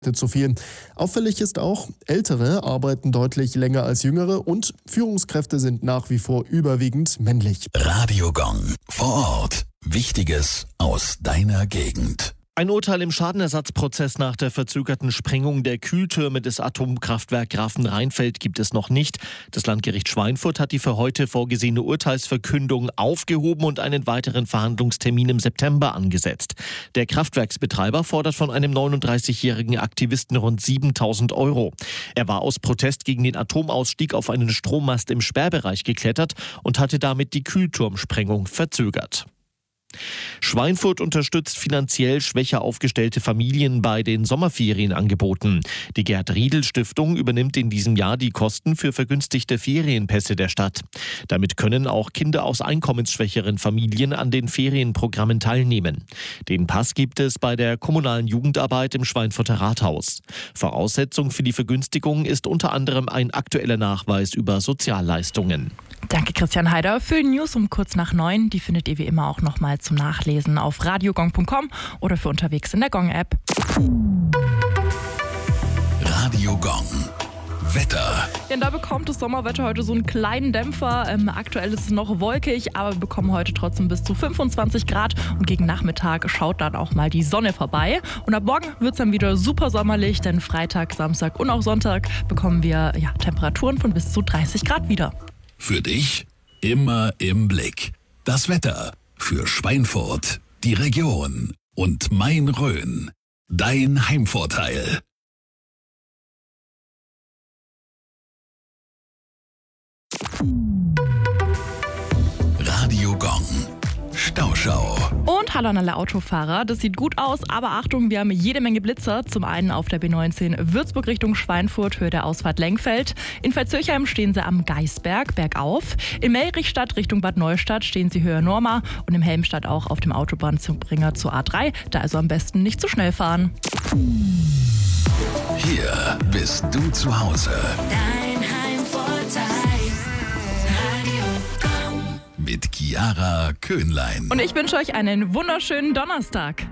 zu viel. Auffällig ist auch, Ältere arbeiten deutlich länger als Jüngere und Führungskräfte sind nach wie vor überwiegend männlich. Radio Gong. Vor Ort. Wichtiges aus deiner Gegend. Ein Urteil im Schadenersatzprozess nach der verzögerten Sprengung der Kühltürme des Atomkraftwerks Grafenrheinfeld gibt es noch nicht. Das Landgericht Schweinfurt hat die für heute vorgesehene Urteilsverkündung aufgehoben und einen weiteren Verhandlungstermin im September angesetzt. Der Kraftwerksbetreiber fordert von einem 39-jährigen Aktivisten rund 7.000 €. Er war aus Protest gegen den Atomausstieg auf einen Strommast im Sperrbereich geklettert und hatte damit die Kühlturmsprengung verzögert. Schweinfurt unterstützt finanziell schwächer aufgestellte Familien bei den Sommerferienangeboten. Die Gerd-Riedel-Stiftung übernimmt in diesem Jahr die Kosten für vergünstigte Ferienpässe der Stadt. Damit können auch Kinder aus einkommensschwächeren Familien an den Ferienprogrammen teilnehmen. Den Pass gibt es bei der kommunalen Jugendarbeit im Schweinfurter Rathaus. Voraussetzung für die Vergünstigung ist unter anderem ein aktueller Nachweis über Sozialleistungen. Danke Christian Heider für die News um kurz nach 9. Die findet ihr wie immer auch nochmal zum Nachlesen auf radiogong.com oder für unterwegs in der Gong-App. Radio Gong. Wetter. Ja, da bekommt das Sommerwetter heute so einen kleinen Dämpfer. Aktuell ist es noch wolkig, aber wir bekommen heute trotzdem bis zu 25 Grad. Und gegen Nachmittag schaut dann auch mal die Sonne vorbei. Und ab morgen wird es dann wieder super sommerlich, denn Freitag, Samstag und auch Sonntag bekommen wir Temperaturen von bis zu 30 Grad wieder. Für dich immer im Blick. Das Wetter für Schweinfurt, die Region und Main-Rhön. Dein Heimvorteil. Radio Gong. Stauschau. Und hallo an alle Autofahrer. Das sieht gut aus, aber Achtung, wir haben jede Menge Blitzer. Zum einen auf der B19 Würzburg Richtung Schweinfurt, Höhe der Ausfahrt Lengfeld. In Veitshöchheim stehen Sie am Geisberg, bergauf. In Melrichstadt Richtung Bad Neustadt stehen Sie Höhe Norma. Und in Helmstadt auch auf dem Autobahnzubringer zur A3. Da also am besten nicht zu schnell fahren. Hier bist du zu Hause. Dein Heimvorteil. Radio Gong. Mit Chiara Köhnlein. Und ich wünsche euch einen wunderschönen Donnerstag.